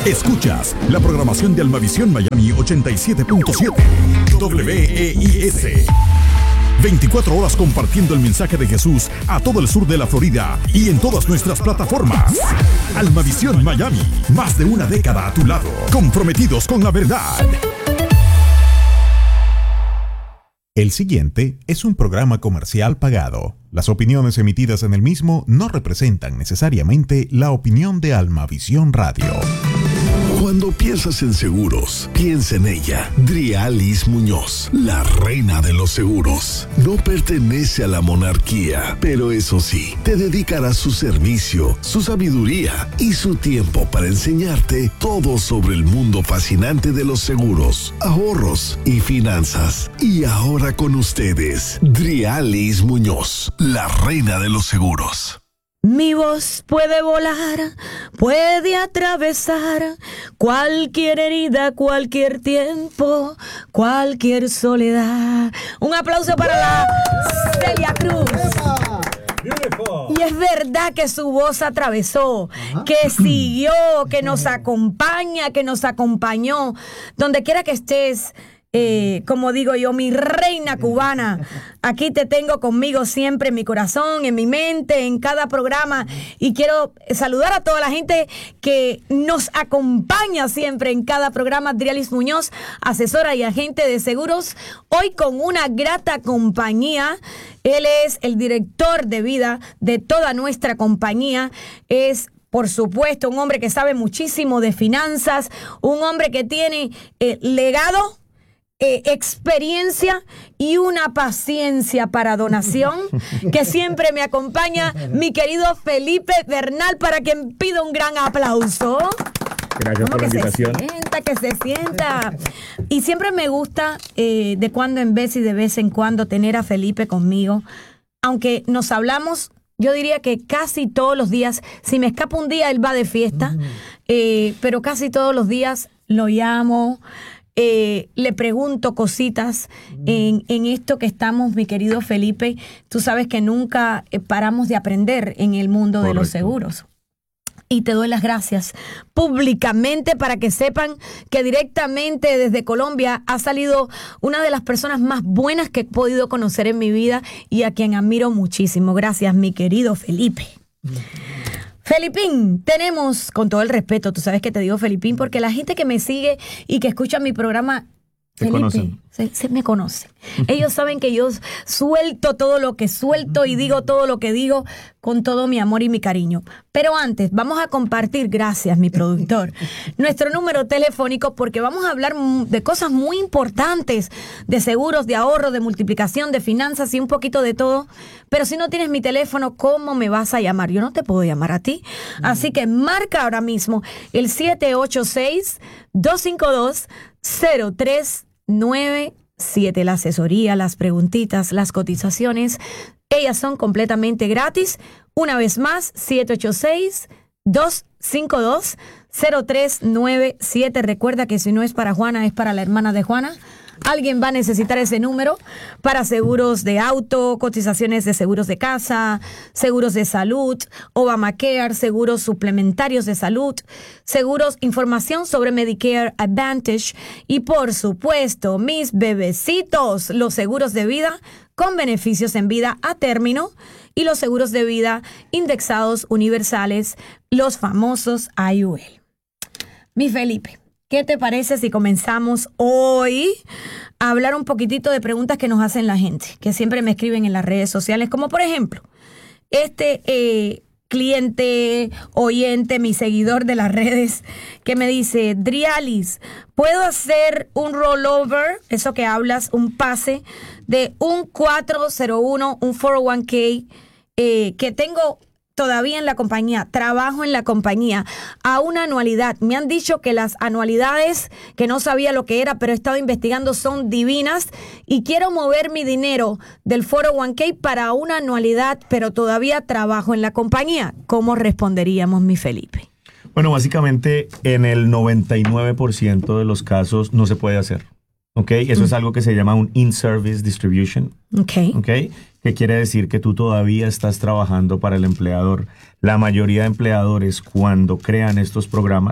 Escuchas la programación de Almavisión Miami 87.7 WEIS. 24 horas compartiendo el mensaje de Jesús a todo el sur de la Florida y en todas nuestras plataformas. Almavisión Miami, más de una década a tu lado, comprometidos con la verdad. El siguiente es un programa comercial pagado. Las opiniones emitidas en el mismo no representan necesariamente la opinión de Almavisión Radio. Cuando piensas en seguros, piensa en ella. Drialis Muñoz, la reina de los seguros. No pertenece a la monarquía, pero eso sí, te dedicará su servicio, su sabiduría y su tiempo para enseñarte todo sobre el mundo fascinante de los seguros, ahorros y finanzas. Y ahora con ustedes, Drialis Muñoz, la reina de los seguros. Mi voz puede volar, puede atravesar cualquier herida, cualquier tiempo, cualquier soledad. Un aplauso para la Celia Cruz. Y es verdad que su voz atravesó, que siguió, que nos acompaña, que nos acompañó. Donde quiera que estés, como digo yo, mi reina cubana, aquí te tengo conmigo siempre en mi corazón, en mi mente, en cada programa, y quiero saludar a toda la gente que nos acompaña siempre en cada programa. Drialis Muñoz, asesora y agente de seguros, hoy con una grata compañía. Él es el director de vida de toda nuestra compañía. Es, por supuesto, un hombre que sabe muchísimo de finanzas, un hombre que tiene legado, experiencia y una paciencia para donación que siempre me acompaña, mi querido Felipe Bernal, para quien pido un gran aplauso. Gracias por la invitación. Que se sienta. Y siempre me gusta de cuando en vez y de vez en cuando tener a Felipe conmigo, aunque nos hablamos, yo diría que casi todos los días. Si me escapa un día, él va de fiesta, pero casi todos los días lo llamo. Le pregunto cositas en esto que estamos, mi querido Felipe. Tú sabes que nunca paramos de aprender en el mundo de los seguros. Y te doy las gracias públicamente para que sepan que directamente desde Colombia ha salido una de las personas más buenas que he podido conocer en mi vida y a quien admiro muchísimo. Gracias, mi querido Felipe. Felipín, tenemos, con todo el respeto, tú sabes que te digo Felipín porque la gente que me sigue y que escucha mi programa, Felipe, se me conoce. Ellos saben que yo suelto todo lo que suelto y digo todo lo que digo con todo mi amor y mi cariño. Pero antes, vamos a compartir, gracias mi productor, nuestro número telefónico, porque vamos a hablar de cosas muy importantes, de seguros, de ahorro, de multiplicación, de finanzas y un poquito de todo. Pero si no tienes mi teléfono, ¿cómo me vas a llamar? Yo no te puedo llamar a ti. Así que marca ahora mismo el 786-252-0397. La asesoría, las preguntitas, las cotizaciones, ellas son completamente gratis. Una vez más, 786-252-0397. Recuerda que si no es para Juana, es para la hermana de Juana. Alguien va a necesitar ese número para seguros de auto, cotizaciones de seguros de casa, seguros de salud, Obamacare, seguros suplementarios de salud, seguros, información sobre Medicare Advantage y, por supuesto, mis bebecitos, los seguros de vida con beneficios en vida a término y los seguros de vida indexados universales, los famosos IUL. Mi Felipe, ¿qué te parece si comenzamos hoy a hablar un poquitito de preguntas que nos hacen la gente, que siempre me escriben en las redes sociales? Como por ejemplo, cliente, oyente, mi seguidor de las redes, que me dice, Drialis, ¿puedo hacer un rollover? Eso que hablas, un pase de un 401, un 401k, que tengo todavía en la compañía, trabajo en la compañía, a una anualidad. Me han dicho que las anualidades, que no sabía lo que era, pero he estado investigando, son divinas y quiero mover mi dinero del 401k para una anualidad, pero todavía trabajo en la compañía. ¿Cómo responderíamos, mi Felipe? Bueno, básicamente en el 99% de los casos no se puede hacer. ¿Ok? Eso es algo que se llama un in-service distribution. ¿Ok? Que quiere decir que tú todavía estás trabajando para el empleador. La mayoría de empleadores, cuando crean estos programas,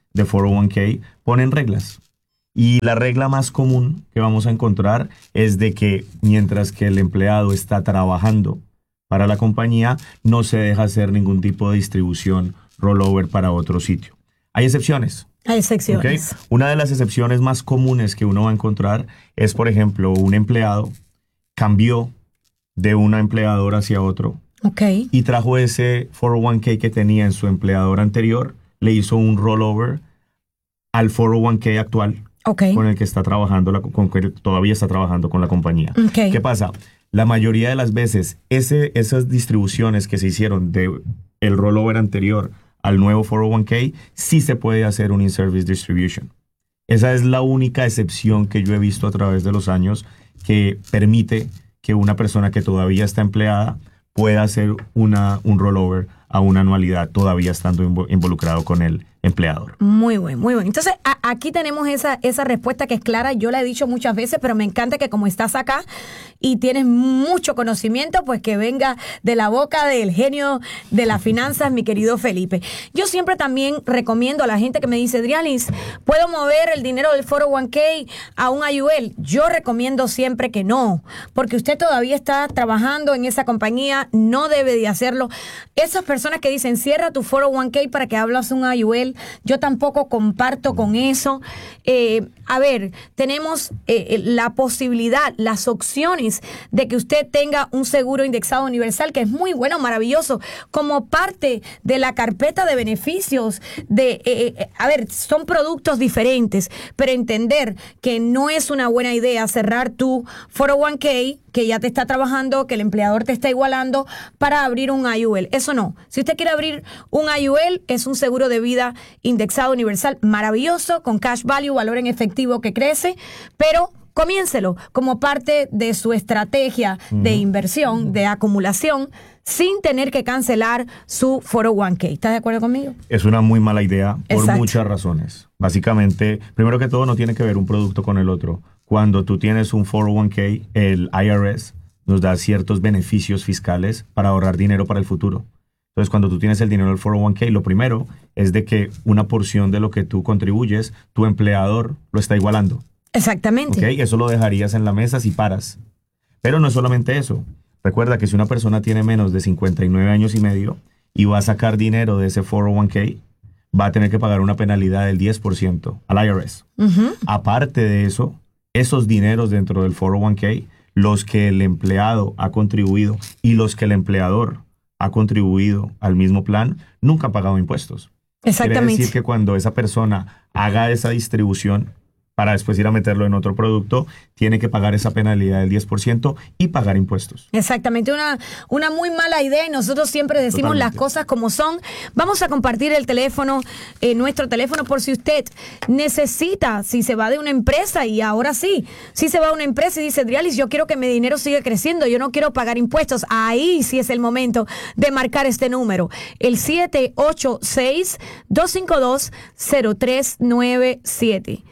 de 401k ponen reglas. Y la regla más común que vamos a encontrar es de que mientras que el empleado está trabajando para la compañía, no se deja hacer ningún tipo de distribución rollover para otro sitio. Hay excepciones. Hay excepciones. ¿Okay? Una de las excepciones más comunes que uno va a encontrar es, por ejemplo, un empleado cambió de una empleadora hacia otro y trajo ese 401k que tenía en su empleador anterior, le hizo un rollover al 401k actual con el que está trabajando, con que todavía está trabajando con la compañía. ¿Qué pasa? La mayoría de las veces, esas distribuciones que se hicieron de el rollover anterior al nuevo 401k, sí se puede hacer un in-service distribution. Esa es la única excepción que yo he visto a través de los años que permite que una persona que todavía está empleada pueda hacer un rollover a una anualidad todavía estando involucrado con el empleador. Muy bueno, muy bueno. Entonces, aquí tenemos esa respuesta que es clara. Yo la he dicho muchas veces, pero me encanta que como estás acá y tienes mucho conocimiento, pues que venga de la boca del genio de las finanzas, mi querido Felipe. Yo siempre también recomiendo a la gente que me dice, Drialis, ¿puedo mover el dinero del 401k a un IUL? Yo recomiendo siempre que no, porque usted todavía está trabajando en esa compañía, no debe de hacerlo. Esas personas que dicen, cierra tu 401k para que hablas un IUL, yo tampoco comparto con eso. A ver, tenemos la posibilidad, las opciones de que usted tenga un seguro indexado universal, que es muy bueno, maravilloso, como parte de la carpeta de beneficios. A ver, son productos diferentes, pero entender que no es una buena idea cerrar tu 401k, que ya te está trabajando, que el empleador te está igualando, para abrir un IUL. Eso no. Si usted quiere abrir un IUL, es un seguro de vida indexado universal maravilloso, con cash value, valor en efectivo que crece, pero comiéncelo como parte de su estrategia de inversión, de acumulación, sin tener que cancelar su 401k. ¿Estás de acuerdo conmigo? Es una muy mala idea por muchas razones. Básicamente, primero que todo, no tiene que ver un producto con el otro. Cuando tú tienes un 401k, el IRS nos da ciertos beneficios fiscales para ahorrar dinero para el futuro. Entonces, cuando tú tienes el dinero del 401k, lo primero es de que una porción de lo que tú contribuyes, tu empleador lo está igualando. Exactamente. ¿Okay? Eso lo dejarías en la mesa si paras. Pero no es solamente eso. Recuerda que si una persona tiene menos de 59 años y medio y va a sacar dinero de ese 401k, va a tener que pagar una penalidad del 10% al IRS. Aparte de eso, esos dineros dentro del 401k, los que el empleado ha contribuido y los que el empleador ha contribuido al mismo plan, nunca han pagado impuestos. Exactamente. Quiere decir que cuando esa persona haga esa distribución para después ir a meterlo en otro producto, tiene que pagar esa penalidad del 10% y pagar impuestos. Exactamente, una muy mala idea, y nosotros siempre decimos las cosas como son. Vamos a compartir el teléfono, nuestro teléfono, por si usted necesita, si se va de una empresa, y ahora sí, si se va a una empresa y dice, Drialis, yo quiero que mi dinero siga creciendo, yo no quiero pagar impuestos, ahí sí es el momento de marcar este número, el 786-252-0397.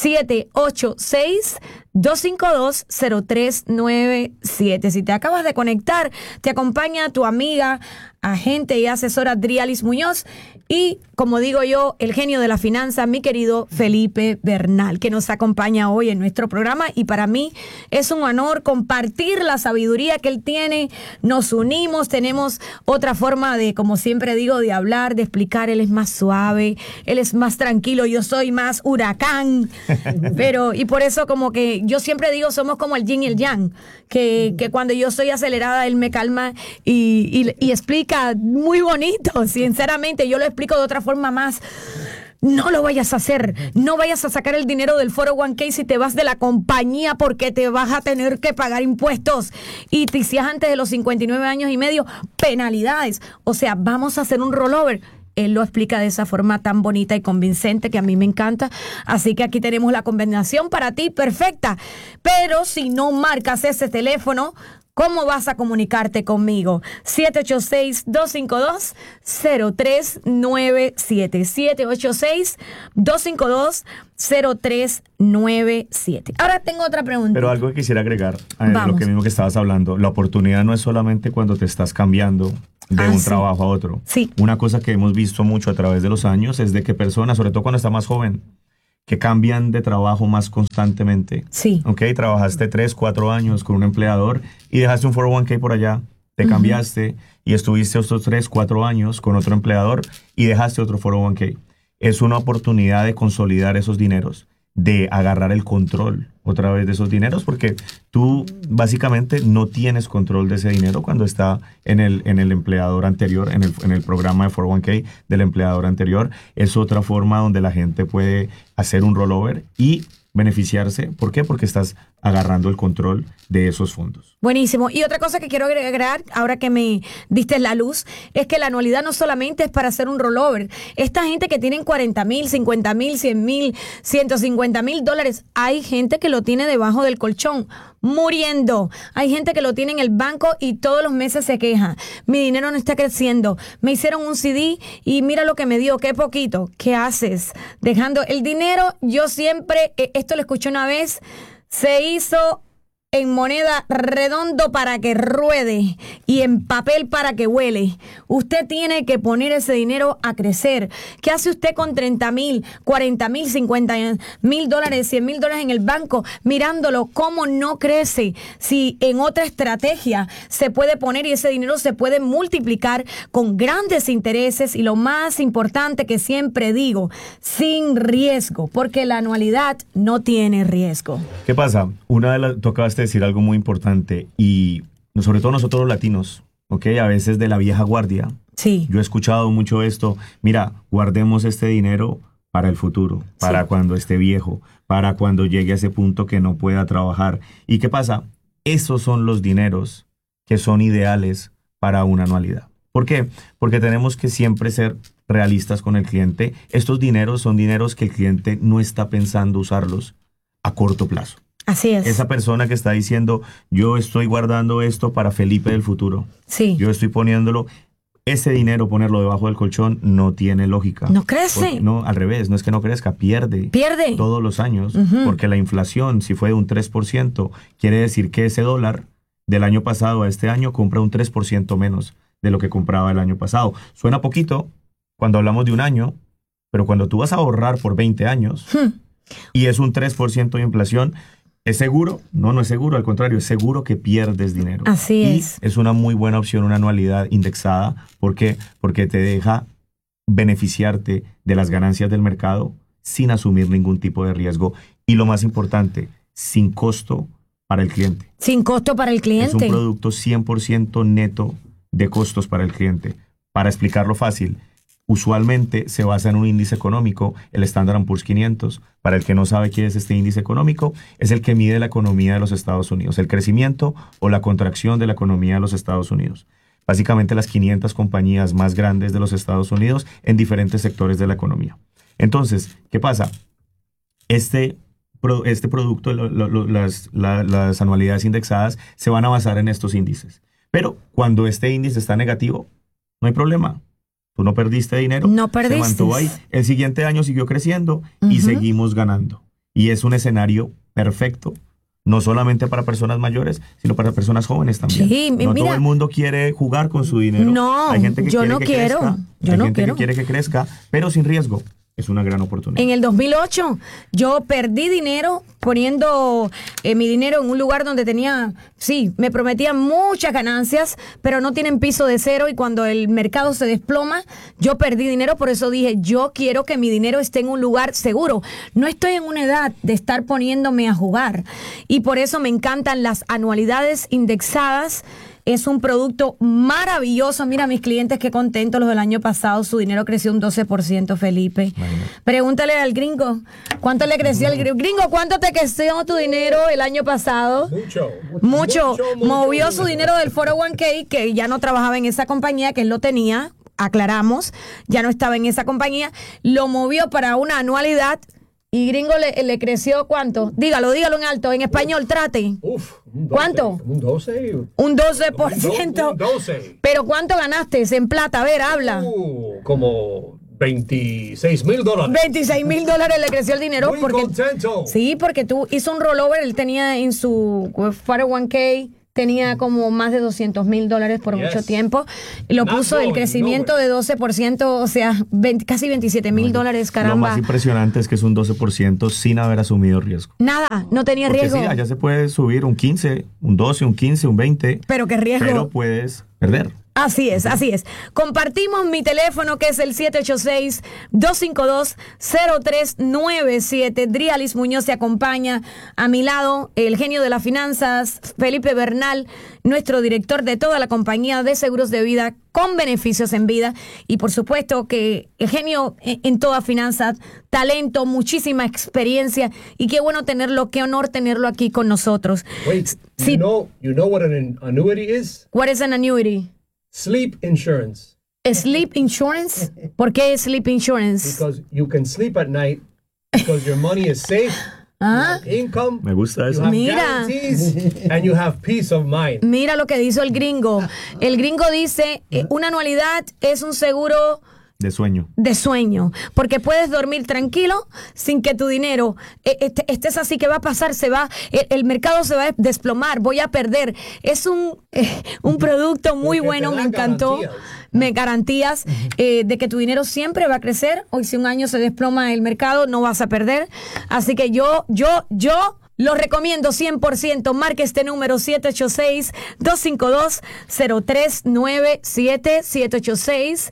786-252-0397. Si te acabas de conectar, te acompaña tu amiga, agente y asesora Drialis Muñoz, y, como digo yo, el genio de la finanza, mi querido Felipe Bernal, que nos acompaña hoy en nuestro programa. Y para mí es un honor compartir la sabiduría que él tiene. Nos unimos, tenemos otra forma de, como siempre digo, de hablar, de explicar. Él es más suave, él es más tranquilo, yo soy más huracán. Y por eso, como que yo siempre digo, somos como el yin y el yang, que cuando yo soy acelerada, él me calma y explica muy bonito. Sinceramente, yo lo explico de otra forma más. No lo vayas a hacer, no vayas a sacar el dinero del 401k si te vas de la compañía, porque te vas a tener que pagar impuestos, y si es antes de los 59 años y medio, penalidades. O sea, vamos a hacer un rollover. Él lo explica de esa forma tan bonita y convincente que a mí me encanta. Así que aquí tenemos la combinación para ti perfecta. Pero si no marcas ese teléfono, ¿cómo vas a comunicarte conmigo? 786-252-0397. 786-252-0397. Ahora tengo otra pregunta. Pero algo que quisiera agregar a lo que mismo que estabas hablando. La oportunidad no es solamente cuando te estás cambiando de un trabajo a otro. Sí. Una cosa que hemos visto mucho a través de los años es de que personas, sobre todo cuando está más joven, que cambian de trabajo más constantemente. Sí. ¿Ok? Trabajaste 3, 4 años con un empleador y dejaste un 401k por allá, te cambiaste y estuviste estos 3, 4 años con otro empleador y dejaste otro 401k. Es una oportunidad de consolidar esos dineros, de agarrar el control otra vez de esos dineros, porque tú básicamente no tienes control de ese dinero cuando está en el empleador anterior, en el programa de 401k del empleador anterior. Es otra forma donde la gente puede hacer un rollover y beneficiarse. ¿Por qué? Porque estás agarrando el control de esos fondos. Buenísimo. Y otra cosa que quiero agregar, ahora que me diste la luz, es que la anualidad no solamente es para hacer un rollover. Esta gente que tienen 40,000, 50,000, 100,000, 150,000 dólares, hay gente que lo tiene debajo del colchón, muriendo. Hay gente que lo tiene en el banco y todos los meses se queja. Mi dinero no está creciendo. Me hicieron un CD y mira lo que me dio, qué poquito. ¿Qué haces? Dejando el dinero, yo siempre, esto lo escuché una vez, se hizo en moneda redondo para que ruede y en papel para que huele. Usted tiene que poner ese dinero a crecer. ¿Qué hace usted con 30,000, 40,000, 50,000 dólares, 100,000 dólares en el banco, mirándolo cómo no crece? Si en otra estrategia se puede poner y ese dinero se puede multiplicar con grandes intereses y lo más importante que siempre digo, sin riesgo, porque la anualidad no tiene riesgo. ¿Qué pasa? Tú acabaste de decir algo muy importante y sobre todo nosotros los latinos, ¿ok? A veces de la vieja guardia. Sí. Yo he escuchado mucho esto. Mira, guardemos este dinero para el futuro, para cuando esté viejo, para cuando llegue a ese punto que no pueda trabajar. ¿Y qué pasa? Esos son los dineros que son ideales para una anualidad. ¿Por qué? Porque tenemos que siempre ser realistas con el cliente. Estos dineros son dineros que el cliente no está pensando usarlos a corto plazo. Así es. Esa persona que está diciendo, yo estoy guardando esto para Felipe del futuro. Sí. Yo estoy poniéndolo, ese dinero, ponerlo debajo del colchón, no tiene lógica. No crece. Porque, no, al revés, no es que no crezca, pierde. Pierde. Todos los años, porque la inflación, si fue de un 3%, quiere decir que ese dólar del año pasado a este año compra un 3% menos de lo que compraba el año pasado. Suena poquito cuando hablamos de un año, pero cuando tú vas a ahorrar por 20 años y es un 3% de inflación, ¿es seguro? No, no es seguro. Al contrario, es seguro que pierdes dinero. Así es. Y es una muy buena opción una anualidad indexada. ¿Por qué? Porque te deja beneficiarte de las ganancias del mercado sin asumir ningún tipo de riesgo. Y lo más importante, sin costo para el cliente. Sin costo para el cliente. Es un producto 100% neto de costos para el cliente. Para explicarlo fácil, usualmente se basa en un índice económico, el Standard & Poor's 500. Para el que no sabe qué es este índice económico, es el que mide la economía de los Estados Unidos, el crecimiento o la contracción de la economía de los Estados Unidos. Básicamente las 500 compañías más grandes de los Estados Unidos en diferentes sectores de la economía. Entonces, ¿qué pasa? Este producto, las anualidades indexadas, se van a basar en estos índices. Pero cuando este índice está negativo, no hay problema. Tú no perdiste dinero. No perdiste. Se mantuvo ahí. El siguiente año siguió creciendo y seguimos ganando. Y es un escenario perfecto, no solamente para personas mayores, sino para personas jóvenes también. Sí, no todo el mundo quiere jugar con su dinero. No, hay gente que yo quiere no que quiero. crezca. Yo hay no gente quiero. que quiere que crezca, pero sin riesgo. Es una gran oportunidad. En el 2008 yo perdí dinero poniendo mi dinero en un lugar donde tenía, me prometían muchas ganancias, pero no tienen piso de cero y cuando el mercado se desploma, yo perdí dinero. Por eso dije, yo quiero que mi dinero esté en un lugar seguro. No estoy en una edad de estar poniéndome a jugar y por eso me encantan las anualidades indexadas. Es un producto maravilloso. Mira, mis clientes, qué contentos los del año pasado. Su dinero creció un 12%, Felipe. Pregúntale al gringo. ¿Cuánto le creció al gringo? Gringo, ¿cuánto te creció tu dinero el año pasado? Mucho. Movió su dinero del 401k, que ya no trabajaba en esa compañía, que él lo tenía, aclaramos, ya no estaba en esa compañía. Lo movió para una anualidad. Y gringo le creció ¿cuánto? Dígalo en alto, en español, trate. ¿Cuánto? Un 12. Un 12%. Un 12. ¿Pero cuánto ganaste en plata? A ver, habla. Como $26,000. $26,000 le creció el dinero. Muy contento. Sí, porque tú hizo un rollover, él tenía en su 401k tenía como más de $200,000 por mucho tiempo. Lo puso el crecimiento de 12%, o sea, casi $27,000, caramba. Lo más impresionante es que es un 12% sin haber asumido riesgo. Nada, no tenía Porque riesgo. sí, allá se puede subir un 15, un 12, un 15, un 20. Pero qué riesgo. Pero puedes perder. Así es, así es. Compartimos mi teléfono, que es el 786-252-0397. Drialis Muñoz se acompaña a mi lado, el genio de las finanzas, Felipe Bernal, nuestro director de toda la compañía de seguros de vida con beneficios en vida. Y por supuesto que el genio en toda finanzas, talento, muchísima experiencia. Y qué bueno tenerlo, qué honor tenerlo aquí con nosotros. Wait, Sí. you know what an annuity is? What is an annuity? Sleep insurance. Sleep insurance. ¿Por qué sleep insurance? Because you can sleep at night because your money is safe. You have income. Me gusta eso. You have Mira. guarantees, and you have peace of mind. Mira lo que dice el gringo. El gringo dice, una anualidad es un seguro De sueño. de sueño, porque puedes dormir tranquilo sin que tu dinero estés así que va a pasar, el mercado se va a desplomar, voy a perder. Es un producto muy Porque bueno, te me da encantó. Garantías de que tu dinero siempre va a crecer. Hoy si un año se desploma el mercado, no vas a perder. Así que yo lo recomiendo 100%. Marque este número 786-252-0397.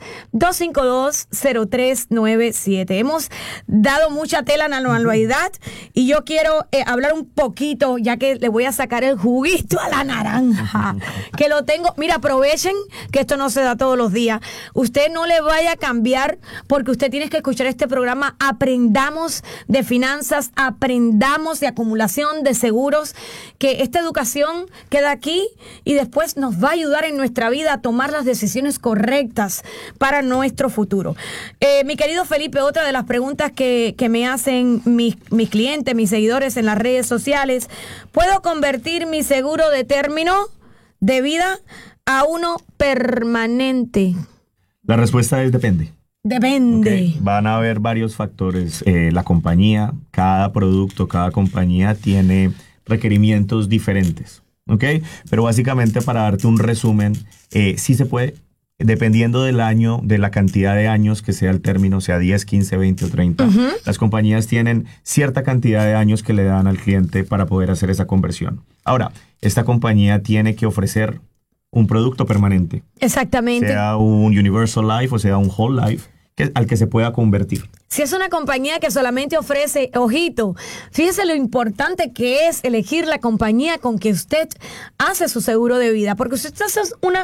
786-252-0397. Hemos dado mucha tela en la anualidad y yo quiero hablar un poquito, ya que le voy a sacar el juguito a la naranja. Que lo tengo. Mira, aprovechen que esto no se da todos los días. Usted no le vaya a cambiar porque usted tiene que escuchar este programa. Aprendamos de finanzas, aprendamos de acumulación de seguros, que esta educación queda aquí y después nos va a ayudar en nuestra vida a tomar las decisiones correctas para nuestro futuro. Mi querido Felipe, otra de las preguntas que me hacen mis clientes, mis seguidores en las redes sociales: ¿puedo convertir mi seguro de término de vida a uno permanente? La respuesta es depende. Depende. Okay. Van a haber varios factores. La compañía, cada producto, cada compañía tiene requerimientos diferentes. ¿Ok? Pero básicamente, para darte un resumen, sí se puede, dependiendo del año, de la cantidad de años que sea el término, sea 10, 15, 20 o 30. Las compañías tienen cierta cantidad de años que le dan al cliente para poder hacer esa conversión. Ahora, esta compañía tiene que ofrecer un producto permanente. Exactamente. Sea un Universal Life o sea un Whole Life, al que se pueda convertir. Si es una compañía que solamente ofrece, ojito, fíjese lo importante que es elegir la compañía con que usted hace su seguro de vida. Porque si usted hace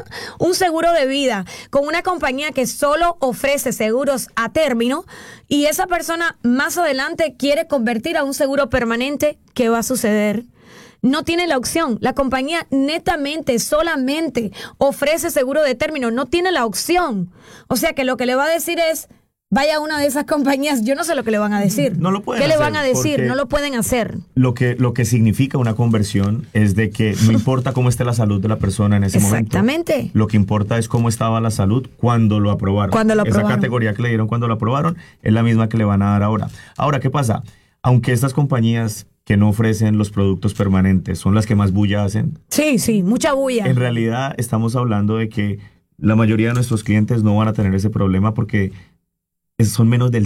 un seguro de vida con una compañía que solo ofrece seguros a término y esa persona más adelante quiere convertir a un seguro permanente, ¿qué va a suceder? No tiene la opción. La compañía netamente, solamente ofrece seguro de término. No tiene la opción. O sea que lo que le va a decir es, vaya a una de esas compañías. Yo no sé lo que le van a decir. No lo pueden ¿Qué le hacer, van a decir? porque No lo pueden hacer. Lo que significa una conversión es de que no importa cómo esté la salud de la persona en ese momento. Exactamente. Lo que importa es cómo estaba la salud cuando lo aprobaron. Esa categoría que le dieron cuando lo aprobaron es la misma que le van a dar ahora. Ahora, ¿qué pasa? Aunque estas compañías que no ofrecen los productos permanentes son las que más bulla hacen. Sí, mucha bulla. En realidad estamos hablando de que la mayoría de nuestros clientes no van a tener ese problema porque son menos del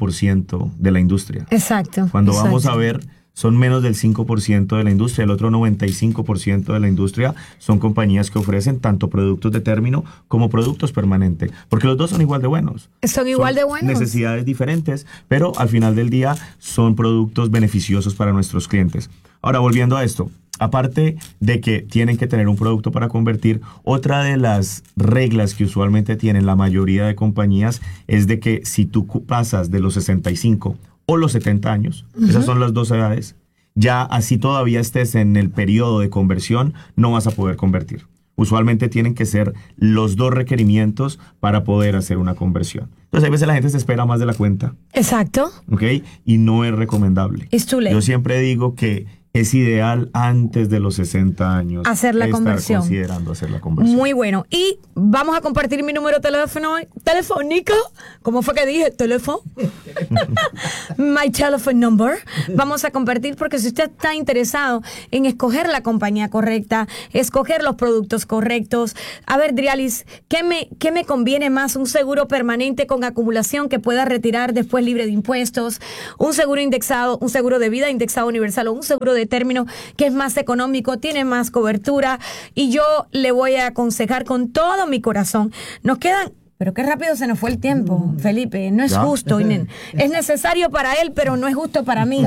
5% de la industria. Exacto. Cuando vamos a ver, son menos del 5% de la industria. El otro 95% de la industria son compañías que ofrecen tanto productos de término como productos permanentes. Porque los dos son igual de buenos. Son igual de buenos. Necesidades diferentes, pero al final del día son productos beneficiosos para nuestros clientes. Ahora, volviendo a esto. Aparte de que tienen que tener un producto para convertir, otra de las reglas que usualmente tienen la mayoría de compañías es de que si tú pasas de los 65 o los 70 años, esas son las dos edades, ya así todavía estés en el periodo de conversión, no vas a poder convertir. Usualmente tienen que ser los dos requerimientos para poder hacer una conversión. Entonces, a veces la gente se espera más de la cuenta. Exacto. ¿Ok? Y no es recomendable. Es too late. Yo siempre digo que es ideal antes de los 60 años hacer la conversión. Considerando hacer la conversión. Muy bueno. Y vamos a compartir mi número telefónico. ¿Cómo fue que dije? Teléfono. My telephone number. Vamos a compartir porque si usted está interesado en escoger la compañía correcta, escoger los productos correctos. A ver, Drialis, ¿qué me conviene más? ¿Un seguro permanente con acumulación que pueda retirar después libre de impuestos? ¿Un seguro indexado, un seguro de vida indexado universal o un seguro de término que es más económico, tiene más cobertura? Y yo le voy a aconsejar con todo mi corazón. Nos quedan... Pero qué rápido se nos fue el tiempo, Felipe. No es justo. Es necesario para él, pero no es justo para mí.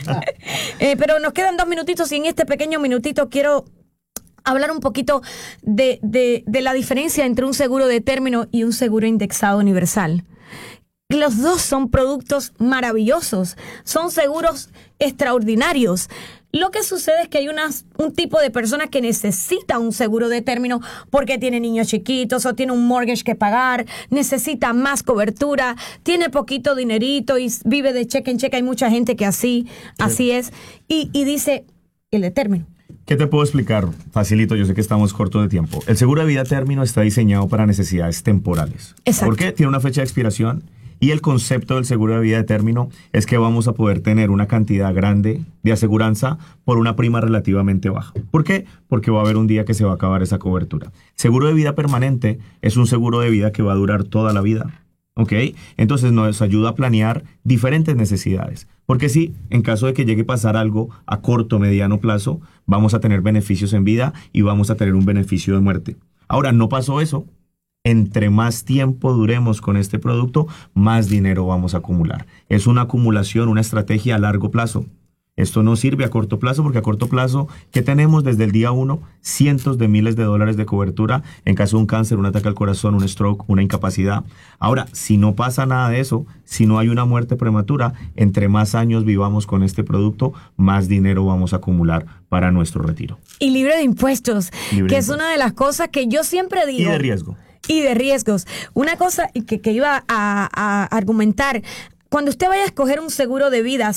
Pero nos quedan 2 minutitos y en este pequeño minutito quiero hablar un poquito de la diferencia entre un seguro de término y un seguro indexado universal. Los dos son productos maravillosos, son seguros extraordinarios. Lo que sucede es que hay un tipo de personas que necesita un seguro de término porque tiene niños chiquitos o tiene un mortgage que pagar, necesita más cobertura, tiene poquito dinerito y vive de cheque en cheque. Hay mucha gente que así es. Y dice, el de término. ¿Qué te puedo explicar? Facilito, yo sé que estamos cortos de tiempo. El seguro de vida término está diseñado para necesidades temporales. Exacto. ¿Por qué? Tiene una fecha de expiración. Y el concepto del seguro de vida de término es que vamos a poder tener una cantidad grande de aseguranza por una prima relativamente baja. ¿Por qué? Porque va a haber un día que se va a acabar esa cobertura. Seguro de vida permanente es un seguro de vida que va a durar toda la vida. ¿Ok? Entonces nos ayuda a planear diferentes necesidades. Porque sí, en caso de que llegue a pasar algo a corto o mediano plazo, vamos a tener beneficios en vida y vamos a tener un beneficio de muerte. Ahora, no pasó eso. Entre más tiempo duremos con este producto, más dinero vamos a acumular. Es una acumulación, una estrategia a largo plazo. Esto no sirve a corto plazo porque a corto plazo, ¿qué tenemos desde el día 1? Cientos de miles de dólares de cobertura en caso de un cáncer, un ataque al corazón, un stroke, una incapacidad. Ahora, si no pasa nada de eso, si no hay una muerte prematura, entre más años vivamos con este producto, más dinero vamos a acumular para nuestro retiro. Y libre de impuestos, que es una de las cosas que yo siempre digo. Y de riesgo. Y de riesgos. Una cosa que iba a argumentar, cuando usted vaya a escoger un seguro de vida,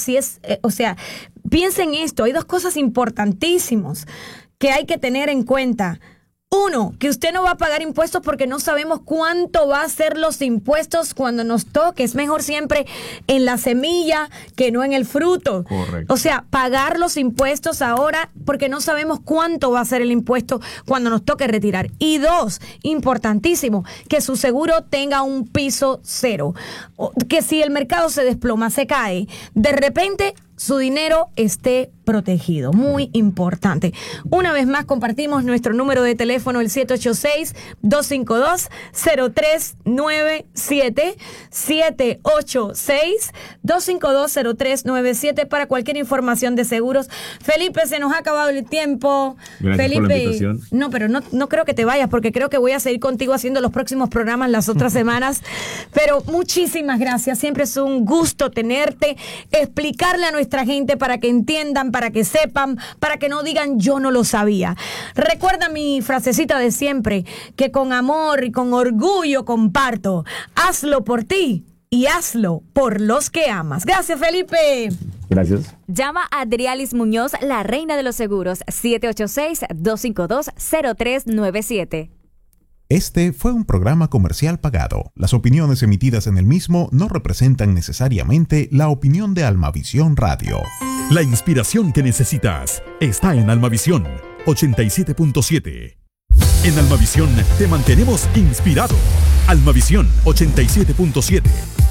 piensa en esto, hay 2 cosas importantísimas que hay que tener en cuenta. 1, que usted no va a pagar impuestos porque no sabemos cuánto va a ser los impuestos cuando nos toque. Es mejor siempre en la semilla que no en el fruto. Correcto. O sea, pagar los impuestos ahora porque no sabemos cuánto va a ser el impuesto cuando nos toque retirar. Y 2, importantísimo, que su seguro tenga un piso 0. Que si el mercado se desploma, se cae, de repente su dinero esté protegido. Muy importante. Una vez más compartimos nuestro número de teléfono, el 786-252-0397, 786-252-0397 para cualquier información de seguros. Felipe, se nos ha acabado el tiempo. Gracias Felipe, por la invitación. No, pero no creo que te vayas porque creo que voy a seguir contigo haciendo los próximos programas las otras semanas. Pero muchísimas gracias. Siempre es un gusto tenerte, explicarle a nuestra gente para que entiendan, para que sepan, para que no digan yo no lo sabía. Recuerda mi frasecita de siempre, que con amor y con orgullo comparto. Hazlo por ti y hazlo por los que amas. Gracias, Felipe. Gracias. Llama a Drialis Muñoz, la reina de los seguros, 786-252-0397. Este fue un programa comercial pagado. Las opiniones emitidas en el mismo no representan necesariamente la opinión de Almavisión Radio. La inspiración que necesitas está en Almavisión 87.7. En Almavisión te mantenemos inspirado. Almavisión 87.7.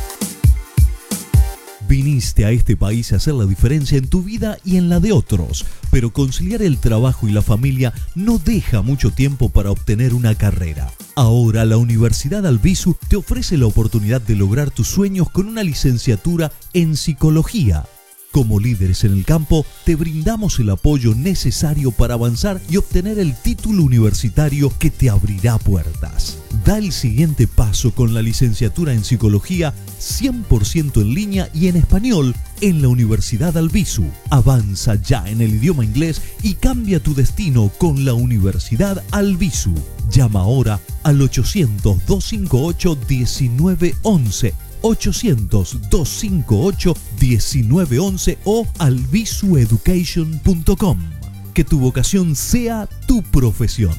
Viniste a este país a hacer la diferencia en tu vida y en la de otros, pero conciliar el trabajo y la familia no deja mucho tiempo para obtener una carrera. Ahora la Universidad Albizu te ofrece la oportunidad de lograr tus sueños con una licenciatura en psicología. Como líderes en el campo, te brindamos el apoyo necesario para avanzar y obtener el título universitario que te abrirá puertas. Da el siguiente paso con la licenciatura en Psicología 100% en línea y en español en la Universidad Albizu. Avanza ya en el idioma inglés y cambia tu destino con la Universidad Albizu. Llama ahora al 800-258-1911 800-258-1911 o alvisueducation.com. Que tu vocación sea tu profesión.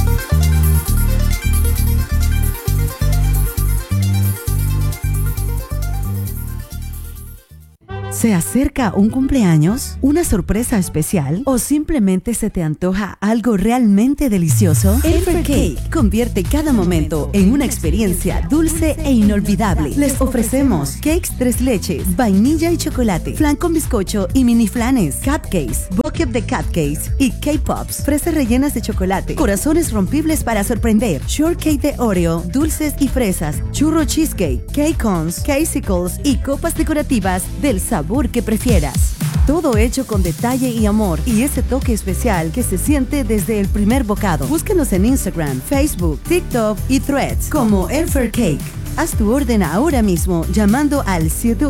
¿Se acerca un cumpleaños, una sorpresa especial o simplemente se te antoja algo realmente delicioso? Elfer Cake convierte cada momento en una experiencia dulce e inolvidable. Les ofrecemos cakes 3 leches, vainilla y chocolate, flan con bizcocho y mini flanes, cupcakes, bucket de cupcakes y K-Pops, fresas rellenas de chocolate, corazones rompibles para sorprender, shortcake de Oreo, dulces y fresas, churro cheesecake, cake cones, casicles y copas decorativas del sabor que prefieras. Todo hecho con detalle y amor y ese toque especial que se siente desde el primer bocado. Búscanos en Instagram, Facebook, TikTok y Threads como Elfer Cake. Haz tu orden ahora mismo llamando al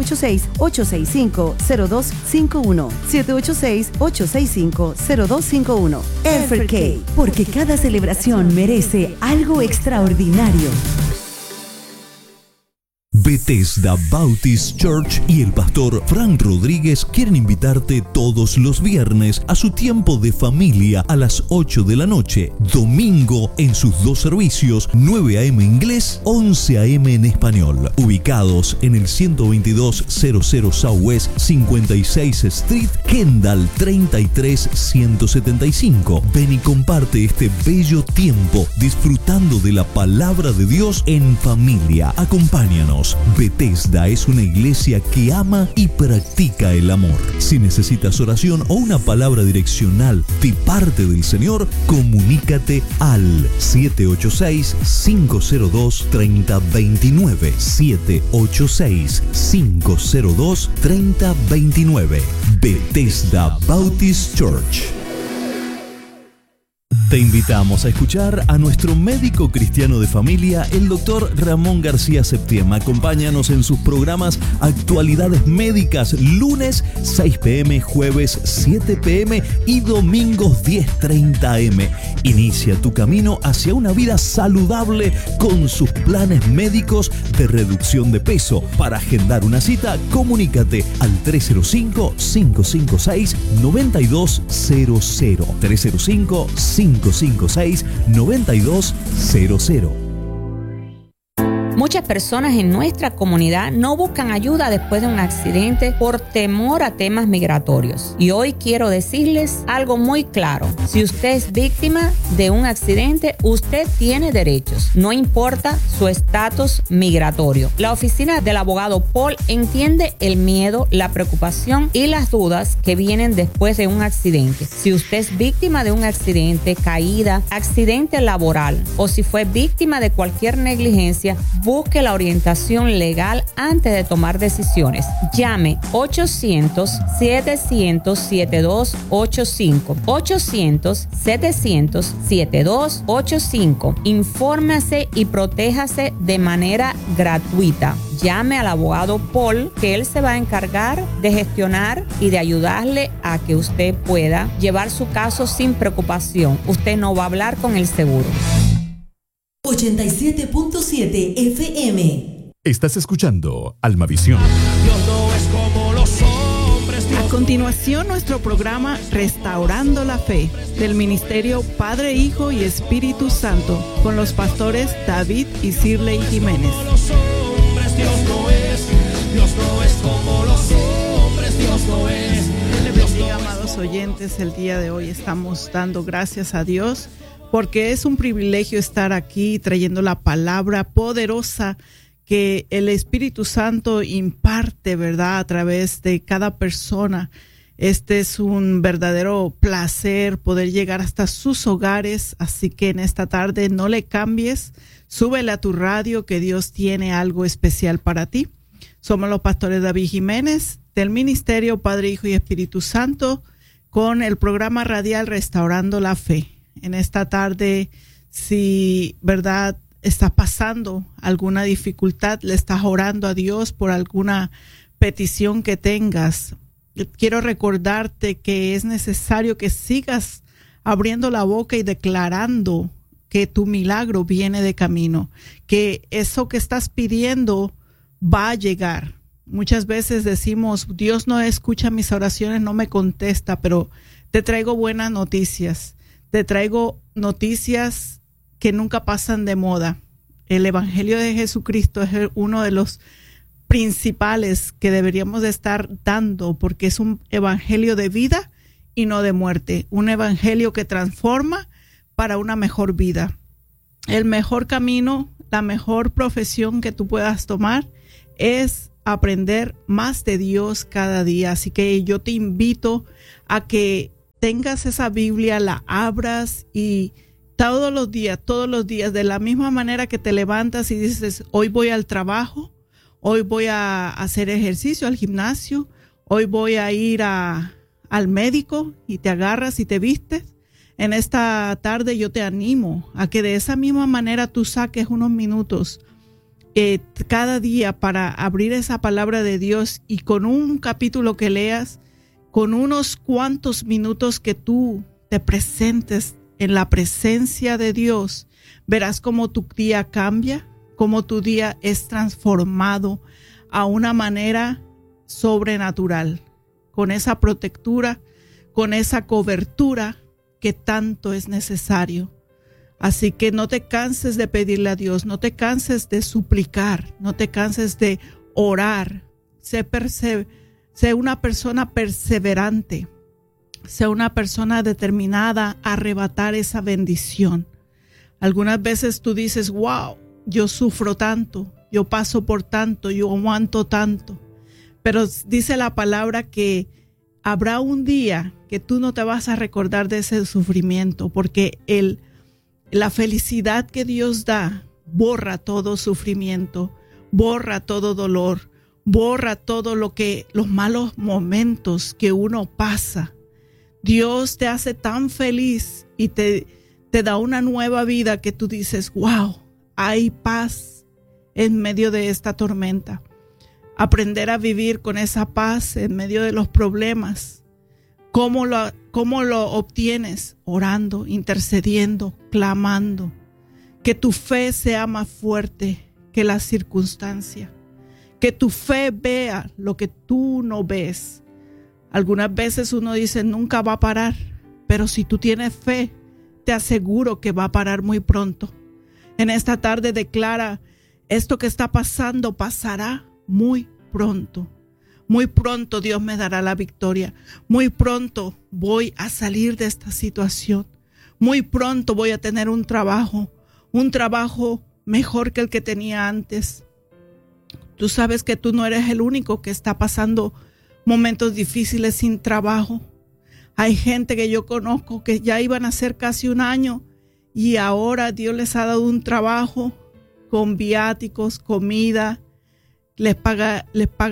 786-865-0251. 786-865-0251. Elfer Cake, porque cada celebración merece algo extraordinario. Bethesda Baptist Church y el pastor Frank Rodríguez quieren invitarte todos los viernes a su tiempo de familia a las 8 de la noche, domingo en sus 2 servicios, 9 a.m. inglés, 11 a.m. en español, ubicados en el 12200 Southwest 56 Street, Kendall 33175. Ven y comparte este bello tiempo disfrutando de la palabra de Dios en familia. Acompáñanos. Bethesda es una iglesia que ama y practica el amor. Si necesitas oración o una palabra direccional de parte del Señor, comunícate al 786-502-3029. 786-502-3029. Bethesda Baptist Church. Te invitamos a escuchar a nuestro médico cristiano de familia, el doctor Ramón García Septiema. Acompáñanos en sus programas Actualidades Médicas, lunes 6 p.m., jueves 7 p.m. y domingos 10:30 a.m. Inicia tu camino hacia una vida saludable con sus planes médicos de reducción de peso. Para agendar una cita, comunícate al 305-556-9200. 305-556-9200. Muchas personas en nuestra comunidad no buscan ayuda después de un accidente por temor a temas migratorios. Y hoy quiero decirles algo muy claro. Si usted es víctima de un accidente, usted tiene derechos, no importa su estatus migratorio. La oficina del abogado Paul entiende el miedo, la preocupación y las dudas que vienen después de un accidente. Si usted es víctima de un accidente, caída, accidente laboral o si fue víctima de cualquier negligencia, busque la orientación legal antes de tomar decisiones. Llame 800-700-7285. 800-700-7285. Infórmese y protéjase de manera gratuita. Llame al abogado Paul, que él se va a encargar de gestionar y de ayudarle a que usted pueda llevar su caso sin preocupación. Usted no va a hablar con el seguro. 87.7 FM. Estás escuchando Almavisión. Dios no es como los hombres. A continuación, nuestro programa Restaurando la Fe, del Ministerio Padre, Hijo y Espíritu Santo, con los pastores David y Shirley Jiménez. Dios no es como los hombres, Dios no es. Les bendiga, amados oyentes. El día de hoy estamos dando gracias a Dios porque es un privilegio estar aquí trayendo la palabra poderosa que el Espíritu Santo imparte, ¿verdad?, a través de cada persona. Este es un verdadero placer poder llegar hasta sus hogares, así que en esta tarde no le cambies, súbele a tu radio que Dios tiene algo especial para ti. Somos los pastores David Jiménez del Ministerio Padre, Hijo y Espíritu Santo con el programa radial Restaurando la Fe. En esta tarde, si, ¿verdad?, estás pasando alguna dificultad, le estás orando a Dios por alguna petición que tengas, quiero recordarte que es necesario que sigas abriendo la boca y declarando que tu milagro viene de camino, que eso que estás pidiendo va a llegar. Muchas veces decimos, Dios no escucha mis oraciones, no me contesta, pero te traigo buenas noticias. Te traigo noticias que nunca pasan de moda. El Evangelio de Jesucristo es uno de los principales que deberíamos de estar dando, porque es un evangelio de vida y no de muerte. Un evangelio que transforma para una mejor vida. El mejor camino, la mejor profesión que tú puedas tomar es aprender más de Dios cada día. Así que yo te invito a que tengas esa Biblia, la abras y todos los días, de la misma manera que te levantas y dices, hoy voy al trabajo, hoy voy a hacer ejercicio al gimnasio, hoy voy a ir al médico, y te agarras y te vistes. En esta tarde yo te animo a que de esa misma manera tú saques unos minutos cada día para abrir esa palabra de Dios, y con un capítulo que leas, con unos cuantos minutos que tú te presentes en la presencia de Dios, verás cómo tu día cambia, cómo tu día es transformado a una manera sobrenatural, con esa protectura, con esa cobertura que tanto es necesario. Así que no te canses de pedirle a Dios, no te canses de suplicar, no te canses de orar. Sé una persona perseverante, sé una persona determinada a arrebatar esa bendición. Algunas veces tú dices, wow, yo sufro tanto, yo paso por tanto, yo aguanto tanto. Pero dice la palabra que habrá un día que tú no te vas a recordar de ese sufrimiento, porque la felicidad que Dios da borra todo sufrimiento, borra todo dolor, borra todo los malos momentos que uno pasa. Dios te hace tan feliz y te da una nueva vida que tú dices, wow, hay paz en medio de esta tormenta. Aprender a vivir con esa paz en medio de los problemas. ¿Cómo lo obtienes? Orando, intercediendo, clamando. Que tu fe sea más fuerte que la circunstancia. Que tu fe vea lo que tú no ves. Algunas veces uno dice, nunca va a parar. Pero si tú tienes fe, te aseguro que va a parar muy pronto. En esta tarde declara, esto que está pasando pasará muy pronto. Muy pronto Dios me dará la victoria. Muy pronto voy a salir de esta situación. Muy pronto voy a tener un trabajo mejor que el que tenía antes. Tú sabes que tú no eres el único que está pasando momentos difíciles sin trabajo. Hay gente que yo conozco que ya iban a ser casi un año y ahora Dios les ha dado un trabajo con viáticos, comida, les paga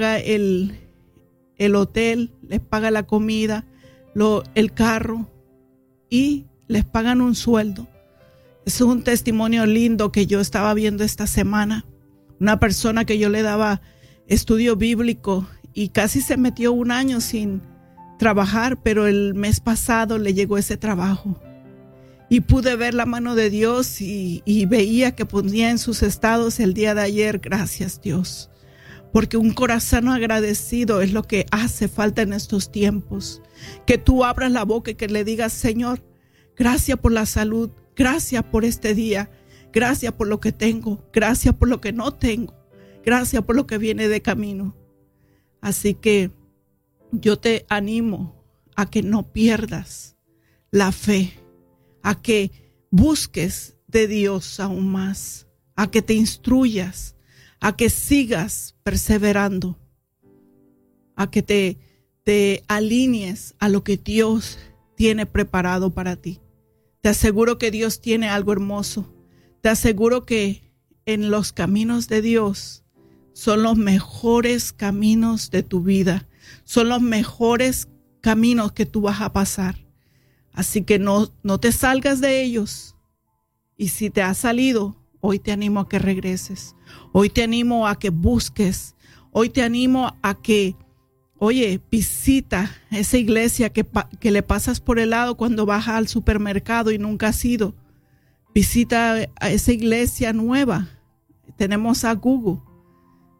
el hotel, les paga la comida, el carro y les pagan un sueldo. Eso es un testimonio lindo que yo estaba viendo esta semana. Una persona que yo le daba estudio bíblico y casi se metió un año sin trabajar, pero el mes pasado le llegó ese trabajo. Y pude ver la mano de Dios y veía que ponía en sus estados el día de ayer, gracias Dios. Porque un corazón agradecido es lo que hace falta en estos tiempos. Que tú abras la boca y que le digas, Señor, gracias por la salud, gracias por este día, gracias por lo que tengo, gracias por lo que no tengo, gracias por lo que viene de camino. Así que yo te animo a que no pierdas la fe, a que busques de Dios aún más, a que te instruyas, a que sigas perseverando, a que te alinees a lo que Dios tiene preparado para ti. Te aseguro que Dios tiene algo hermoso. Te aseguro que en los caminos de Dios son los mejores caminos de tu vida. Son los mejores caminos que tú vas a pasar. Así que no te salgas de ellos. Y si te has salido, hoy te animo a que regreses. Hoy te animo a que busques. Hoy te animo a que, visita esa iglesia que le pasas por el lado cuando vas al supermercado y nunca has ido. Visita a esa iglesia nueva. Tenemos a Google.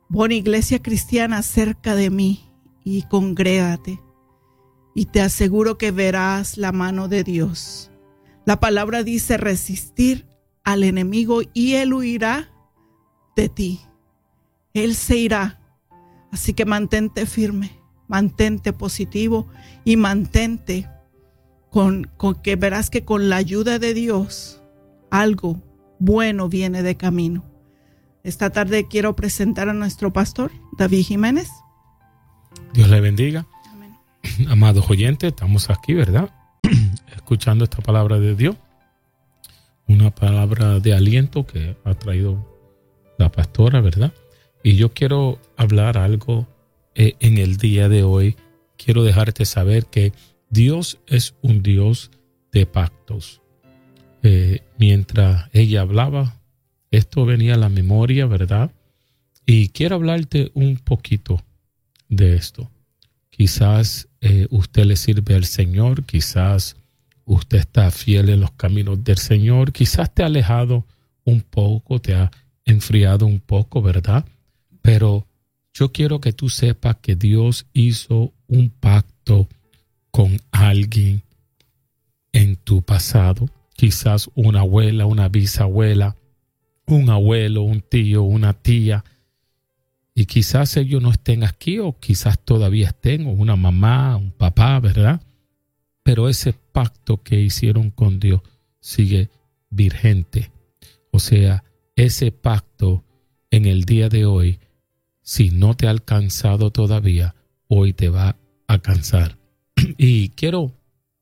Pon iglesia cristiana cerca de mí y congrégate. Y te aseguro que verás la mano de Dios. La palabra dice resistir al enemigo y él huirá de ti. Él se irá. Así que mantente firme, mantente positivo y mantente con que verás que con la ayuda de Dios algo bueno viene de camino. Esta tarde quiero presentar a nuestro pastor, David Jiménez. Dios le bendiga. Amén. Amados oyentes, estamos aquí, ¿verdad? Escuchando esta palabra de Dios. Una palabra de aliento que ha traído la pastora, ¿verdad? Y yo quiero hablar algo en el día de hoy. Quiero dejarte saber que Dios es un Dios de pactos. Mientras ella hablaba, esto venía a la memoria, ¿verdad? Y quiero hablarte un poquito de esto. Quizás usted le sirve al Señor, quizás usted está fiel en los caminos del Señor, quizás te ha alejado un poco, te ha enfriado un poco, ¿verdad? Pero yo quiero que tú sepas que Dios hizo un pacto con alguien en tu pasado, quizás una abuela, una bisabuela, un abuelo, un tío, una tía, y quizás ellos no estén aquí o quizás todavía estén, o una mamá, un papá, ¿verdad? Pero ese pacto que hicieron con Dios sigue vigente. O sea, ese pacto en el día de hoy, si no te ha alcanzado todavía, hoy te va a alcanzar. Y quiero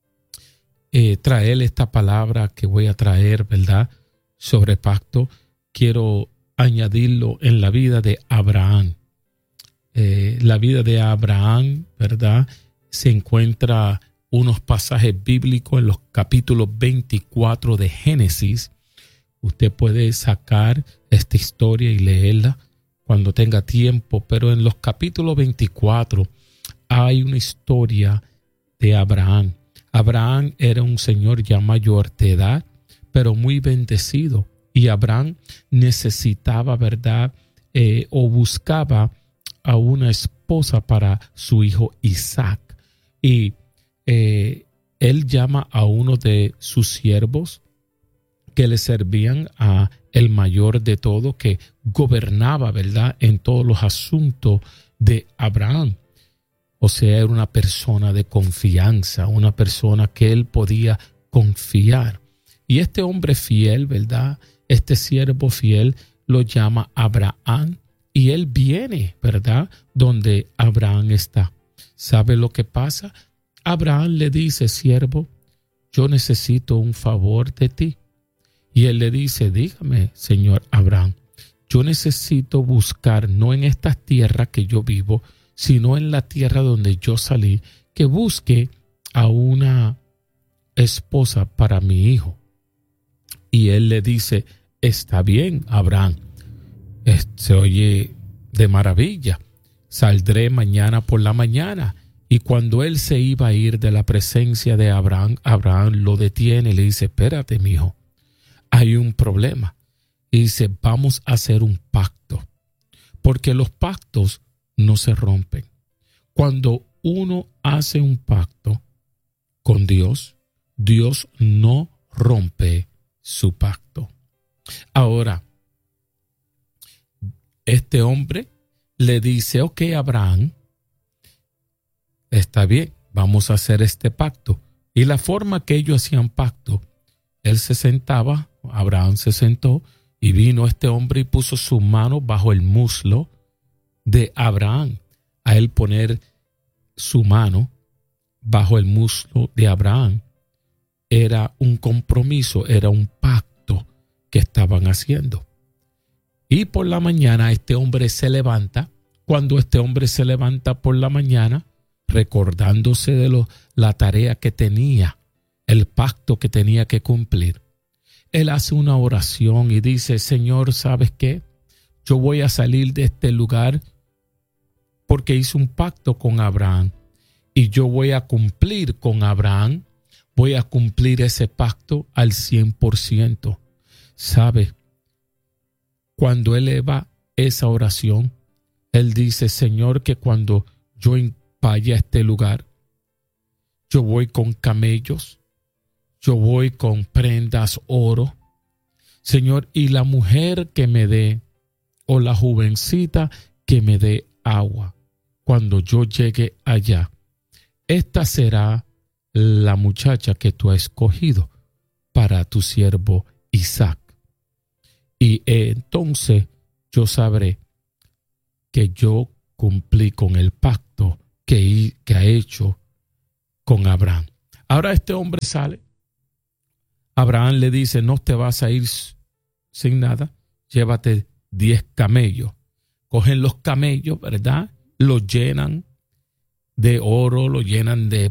traer esta palabra que voy a traer, ¿verdad? Sobre pacto. Quiero añadirlo en la vida de Abraham. La vida de Abraham, ¿verdad? Se encuentra unos pasajes bíblicos en los capítulos 24 de Génesis. Usted puede sacar esta historia y leerla cuando tenga tiempo, pero en los capítulos 24 hay una historia de Abraham. Abraham era un señor ya mayor de edad, pero muy bendecido. Y Abraham necesitaba, ¿verdad? O buscaba a una esposa para su hijo Isaac. Y él llama a uno de sus siervos que le servían a el mayor de todo, que gobernaba, ¿verdad?, en todos los asuntos de Abraham. O sea, era una persona de confianza, una persona que él podía confiar. Y este hombre fiel, ¿verdad?, este siervo fiel lo llama Abraham y él viene, ¿verdad?, donde Abraham está. ¿Sabe lo que pasa? Abraham le dice, siervo, yo necesito un favor de ti. Y él le dice, dígame, señor Abraham, yo necesito buscar, no en esta tierra que yo vivo, sino en la tierra donde yo salí, que busque a una esposa para mi hijo. Y él le dice, está bien, Abraham, se oye de maravilla, saldré mañana por la mañana. Y cuando él se iba a ir de la presencia de Abraham, Abraham lo detiene y le dice, espérate, mi hijo, hay un problema. Y dice, vamos a hacer un pacto, porque los pactos no se rompen. Cuando uno hace un pacto con Dios, Dios no rompe su pacto. Ahora, este hombre le dice, ok, Abraham, está bien, vamos a hacer este pacto. Y la forma que ellos hacían pacto, él se sentaba, Abraham se sentó y vino este hombre y puso su mano bajo el muslo de Abraham. A él poner su mano bajo el muslo de Abraham era un compromiso, era un pacto que estaban haciendo. Y por la mañana este hombre se levanta. Cuando este hombre se levanta por la mañana, recordándose de la tarea que tenía, el pacto que tenía que cumplir, él hace una oración y dice, Señor, ¿sabes qué? Yo voy a salir de este lugar porque hice un pacto con Abraham y yo voy a cumplir con Abraham, voy a cumplir ese pacto al 100%. ¿Sabe? Cuando él eleva esa oración, Él dice, Señor, que cuando yo vaya a este lugar, yo voy con camellos, yo voy con prendas, oro. Señor, y la mujer que me dé, o la jovencita que me dé agua, cuando yo llegue allá, esta será la muchacha que tú has escogido para tu siervo Isaac. Y entonces yo sabré que yo cumplí con el pacto que ha hecho con Abraham. Ahora este hombre sale. Abraham le dice, no te vas a ir sin nada, llévate 10 camellos. Cogen los camellos, ¿verdad? Los llenan de oro, lo llenan de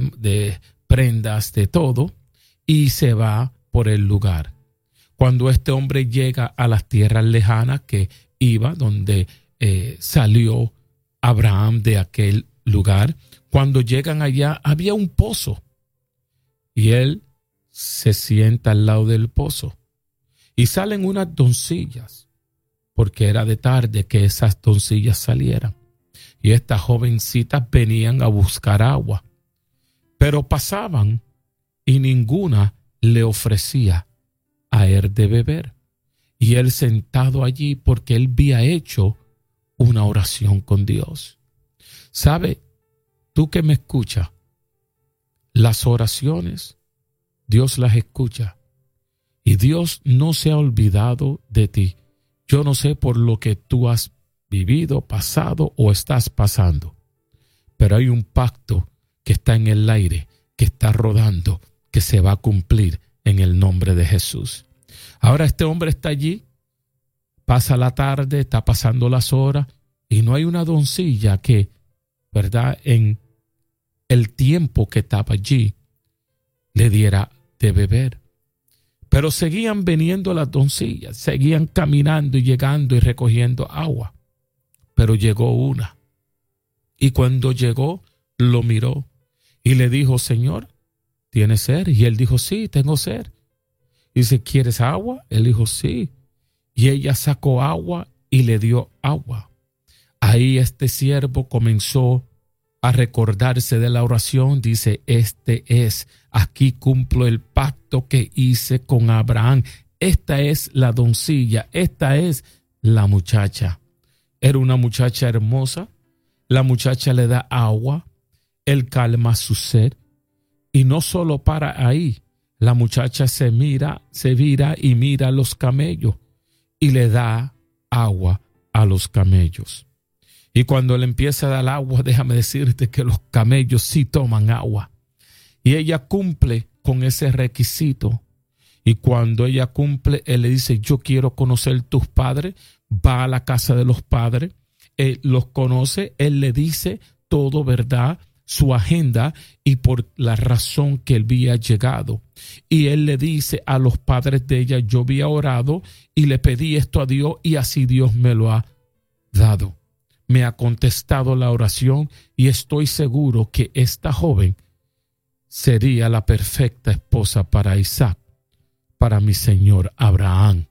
prendas, de todo, y se va por el lugar. Cuando este hombre llega a las tierras lejanas que iba, donde salió Abraham de aquel lugar, cuando llegan allá había un pozo y él se sienta al lado del pozo y salen unas doncellas, porque era de tarde que esas doncellas salieran. Y estas jovencitas venían a buscar agua, pero pasaban y ninguna le ofrecía a él de beber. Y él sentado allí, porque él había hecho una oración con Dios. ¿Sabe? Tú que me escuchas, las oraciones, Dios las escucha. Y Dios no se ha olvidado de ti. Yo no sé por lo que tú has vivido, pasado o estás pasando, pero hay un pacto que está en el aire, que está rodando, que se va a cumplir en el nombre de Jesús. Ahora este hombre está allí, pasa la tarde, está pasando las horas y no hay una doncella que, ¿verdad?, en el tiempo que estaba allí le diera de beber. Pero seguían viniendo las doncellas, seguían caminando y llegando y recogiendo agua. Pero llegó una. Y cuando llegó, lo miró y le dijo, Señor, ¿tienes sed? Y él dijo, sí, tengo sed. Y dice, ¿quieres agua? Él dijo, sí. Y ella sacó agua y le dio agua. Ahí este siervo comenzó a recordarse de la oración. Dice, aquí cumplo el pacto que hice con Abraham. Esta es la doncella, esta es la muchacha. Era una muchacha hermosa. La muchacha le da agua, él calma su sed. Y no solo para ahí, la muchacha se vira y mira a los camellos y le da agua a los camellos. Y cuando le empieza a dar agua, déjame decirte que los camellos sí toman agua. Y ella cumple con ese requisito. Y cuando ella cumple, él le dice, yo quiero conocer tus padres. Va a la casa de los padres, él los conoce, él le dice todo, ¿verdad?, su agenda y por la razón que él había llegado. Y él le dice a los padres de ella, yo había orado y le pedí esto a Dios y así Dios me lo ha dado. Me ha contestado la oración y estoy seguro que esta joven sería la perfecta esposa para Isaac, para mi señor Abraham,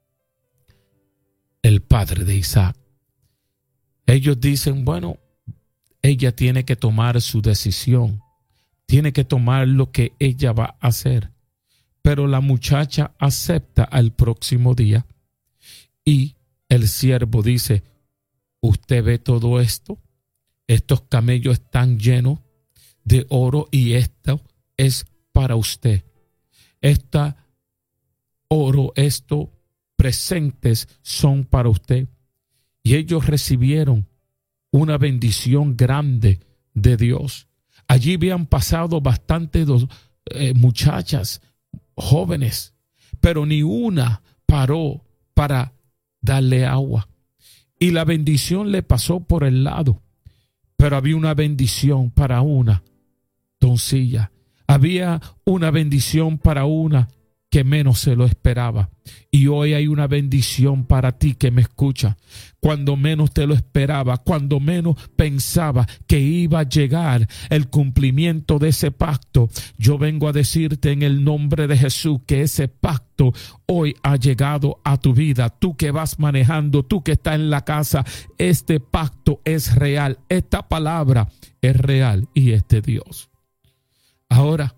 el padre de Isaac. Ellos dicen, bueno, ella tiene que tomar su decisión, tiene que tomar lo que ella va a hacer. Pero la muchacha acepta al próximo día y el siervo dice, usted ve todo esto, estos camellos están llenos de oro y esto es para usted. Esta oro, estos presentes son para usted. Y ellos recibieron una bendición grande de Dios. Allí habían pasado bastantes muchachas jóvenes, pero ni una paró para darle agua. Y la bendición le pasó por el lado, pero había una bendición para una doncella. Había una bendición para una que que menos se lo esperaba. Y hoy hay una bendición para ti que me escucha. Cuando menos te lo esperaba, cuando menos pensaba que iba a llegar el cumplimiento de ese pacto, yo vengo a decirte en el nombre de Jesús que ese pacto hoy ha llegado a tu vida. Tú que vas manejando, tú que estás en la casa, este pacto es real. Esta palabra es real y es de Dios. Ahora,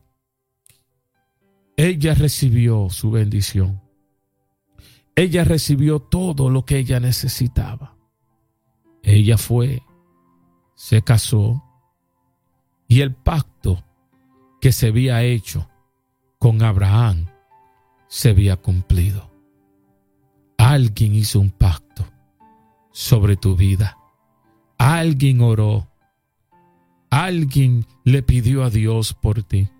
ella recibió su bendición. Ella recibió todo lo que ella necesitaba. Ella fue, se casó y el pacto que se había hecho con Abraham se había cumplido. Alguien hizo un pacto sobre tu vida. Alguien oró. Alguien le pidió a Dios por ti.